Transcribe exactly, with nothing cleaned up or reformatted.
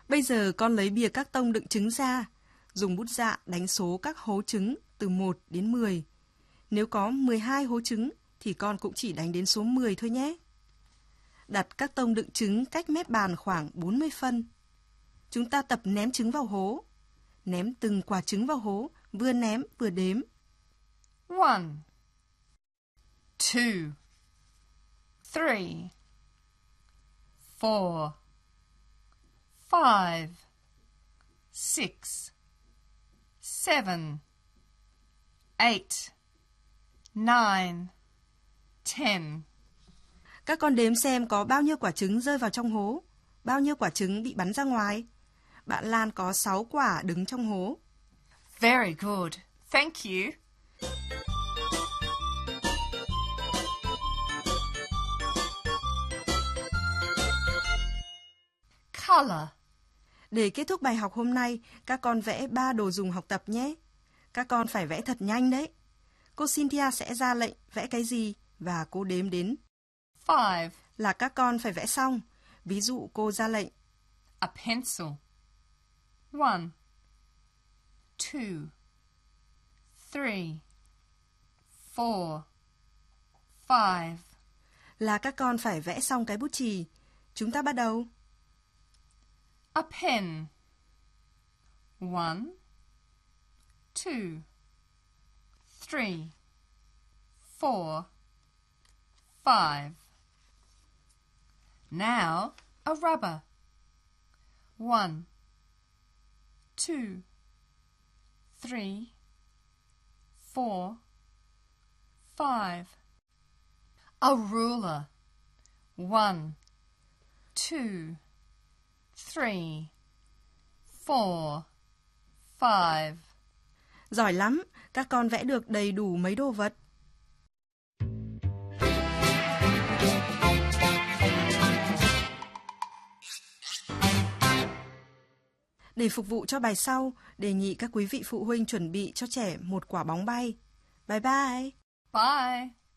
Bây giờ con lấy bìa các tông đựng trứng ra, dùng bút dạ đánh số các hố trứng từ một đến mười. Nếu có mười hai hố trứng thì con cũng chỉ đánh đến số mười thôi nhé. Đặt các tông đựng trứng cách mép bàn khoảng bốn mươi phân. Chúng ta tập ném trứng vào hố. Ném từng quả trứng vào hố, vừa ném vừa đếm. One, two, three, four, five, six, seven, eight, nine, ten. Các con đếm xem có bao nhiêu quả trứng rơi vào trong hố, bao nhiêu quả trứng bị bắn ra ngoài. Bạn Lan có sáu quả đứng trong hố. Very good. Thank you. Color. Để kết thúc bài học hôm nay, các con vẽ ba đồ dùng học tập nhé. Các con phải vẽ thật nhanh đấy. Cô Cynthia sẽ ra lệnh vẽ cái gì và cô đếm đến Five. là các con phải vẽ xong. Ví dụ cô ra lệnh A pencil. One, two, three, four, five. là các con phải vẽ xong cái bút chì. Chúng ta bắt đầu. A pen. One, two, three, four, five. Now a rubber. One, two, three, four, five. A ruler. One, two, three, four, five. Giỏi lắm, các con vẽ được đầy đủ mấy đồ vật. Để phục vụ cho bài sau, đề nghị các quý vị phụ huynh chuẩn bị cho trẻ một quả bóng bay. Bye bye! Bye!